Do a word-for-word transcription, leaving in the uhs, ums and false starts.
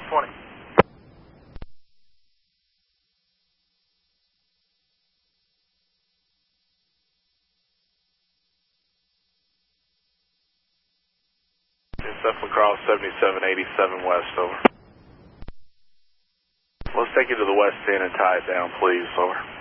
twenty. Cephalon Cross seventy-seven eighty-seven West, over. Let's take you to the west end and tie it down, please, over.